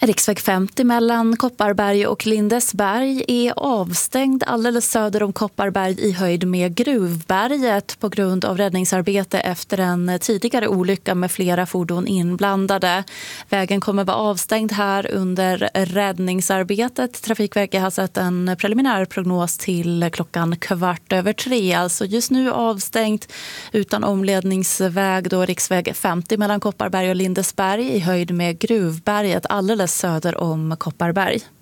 Riksväg 50 mellan Kopparberg och Lindesberg är avstängd alldeles söder om Kopparberg i höjd med Gruvberget på grund av räddningsarbete efter en tidigare olycka med flera fordon inblandade. Vägen kommer vara avstängd här under räddningsarbetet. Trafikverket har sett en preliminär prognos till klockan 2:15. Alltså just nu avstängt utan omledningsväg då riksväg 50 mellan Kopparberg och Lindesberg i höjd med Gruvberget alldeles söder om Kopparberg.